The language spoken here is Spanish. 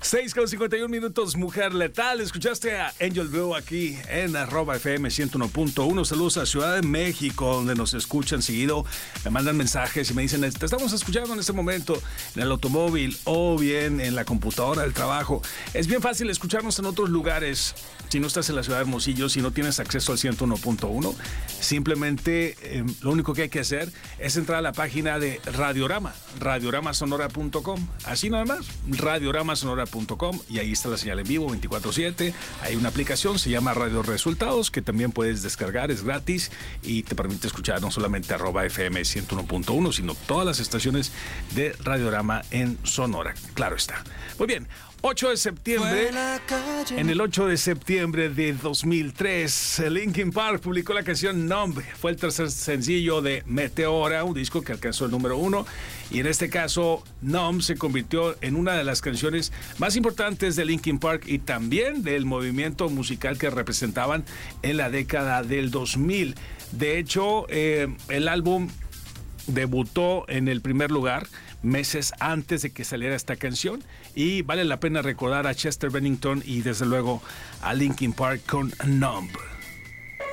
6:51, Mujer Letal. Escuchaste a Angel Blue aquí en @FM 101.1. Saludos a Ciudad de México, donde nos escuchan seguido. Me mandan mensajes y me dicen: te estamos escuchando en este momento en el automóvil o bien en la computadora del trabajo. Es bien fácil escucharnos en otros lugares. Si no estás en la ciudad de Hermosillo, si no tienes acceso al 101.1, simplemente lo único que hay que hacer es entrar a la página de Radiorama, radioramasonora.com. Así nada más, radioramasonora.com, y ahí está la señal en vivo 24/7. Hay una aplicación, se llama Radio Resultados, que también puedes descargar, es gratis y te permite escuchar no solamente @FM 101.1, sino todas las estaciones de Radiorama en Sonora. Claro está. Muy bien. 8 de septiembre, en el 8 de septiembre de 2003, Linkin Park publicó la canción Numb. Fue el tercer sencillo de Meteora, un disco que alcanzó el número 1. Y en este caso, Numb se convirtió en una de las canciones más importantes de Linkin Park y también del movimiento musical que representaban en la década del 2000. De hecho, el álbum debutó en el primer lugar meses antes de que saliera esta canción, y vale la pena recordar a Chester Bennington y desde luego a Linkin Park con Numb.